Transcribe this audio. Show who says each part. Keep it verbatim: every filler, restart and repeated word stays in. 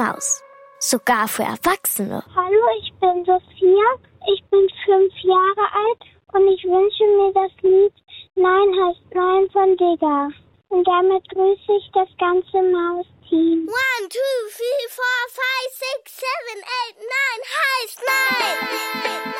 Speaker 1: Maus. Sogar für Erwachsene.
Speaker 2: Hallo, ich bin Sophia. Ich bin fünf Jahre alt und ich wünsche mir das Lied Nein heißt Nein von Digga. Und damit grüße ich das ganze Maus-Team.
Speaker 3: One, two, three, four, five, six, seven, eight, nine heißt Nein.